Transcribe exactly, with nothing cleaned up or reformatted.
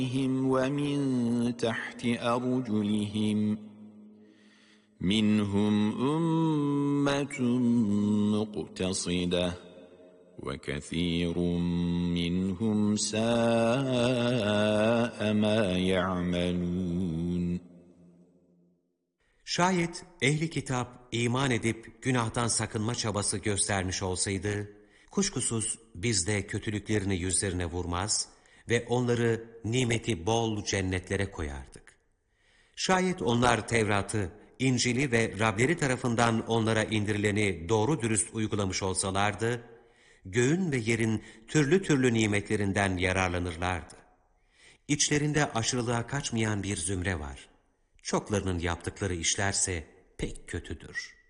ومن تحت أرجلهم منهم أمة مقتصدة وكثير منهم ساء ما يعملون. Şayet ehli kitap iman edip günahtan sakınma çabası göstermiş olsaydı, kuşkusuz biz de kötülüklerini yüzlerine vurmaz ve onları nimeti bol cennetlere koyardık. Şayet onlar Tevrat'ı, İncil'i ve Rableri tarafından onlara indirileni doğru dürüst uygulamış olsalardı, göğün ve yerin türlü türlü nimetlerinden yararlanırlardı. İçlerinde aşırılığa kaçmayan bir zümre var. Çoklarının yaptıkları işlerse pek kötüdür.